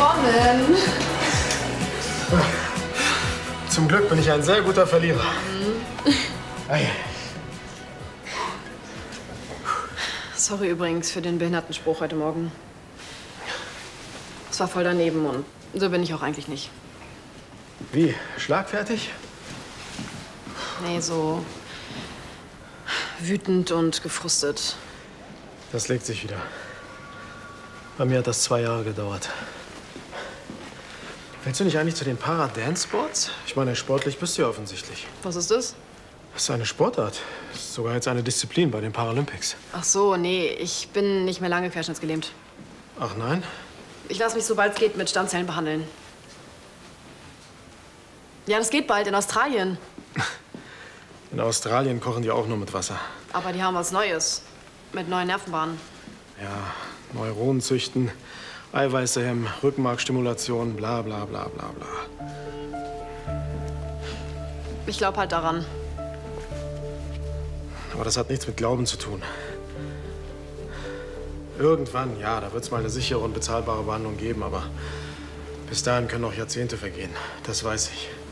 gewonnen. Zum Glück bin ich ein sehr guter Verlierer. Ei. Sorry übrigens für den Behindertenspruch heute Morgen. Es war voll daneben und so bin ich auch eigentlich nicht. Wie? Schlagfertig? Nee, so wütend und gefrustet. Das legt sich wieder. Bei mir hat das 2 Jahre gedauert. Willst du nicht eigentlich zu den Para-Dance-Sports? Ich meine, sportlich bist du ja offensichtlich. Was ist das? Das ist eine Sportart. Das ist sogar jetzt eine Disziplin bei den Paralympics. Ach so, nee, ich bin nicht mehr lange querschnittsgelähmt. Ach nein? Ich lasse mich, sobald es geht, mit Stammzellen behandeln. Ja, das geht bald in Australien. In Australien kochen die auch nur mit Wasser. Aber die haben was Neues. Mit neuen Nervenbahnen. Ja, Neuronen züchten, Eiweiße hemmen, Rückenmarkstimulation, bla bla bla bla bla. Ich glaube halt daran. Aber das hat nichts mit Glauben zu tun. Irgendwann, ja, da wird es mal eine sichere und bezahlbare Behandlung geben, aber bis dahin können noch Jahrzehnte vergehen. Das weiß ich.